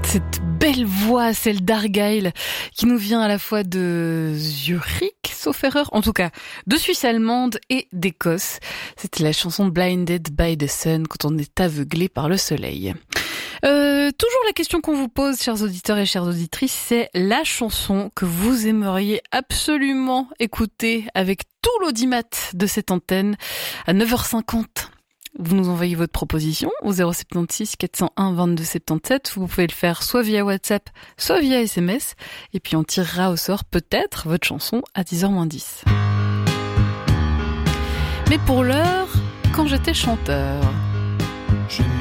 Cette belle voix, celle d'Argyle, qui nous vient à la fois de Zurich, sauf erreur, en tout cas, de Suisse allemande et d'Écosse. C'était la chanson Blinded by the Sun, quand on est aveuglé par le soleil. Toujours la question qu'on vous pose, chers auditeurs et chères auditrices, c'est la chanson que vous aimeriez absolument écouter avec tout l'audimat de cette antenne à 9h50. Vous nous envoyez votre proposition au 076 401 22 77. Vous pouvez le faire soit via WhatsApp, soit via SMS. Et puis on tirera au sort peut-être votre chanson à 10h-10. Mais pour l'heure, quand j'étais chanteur...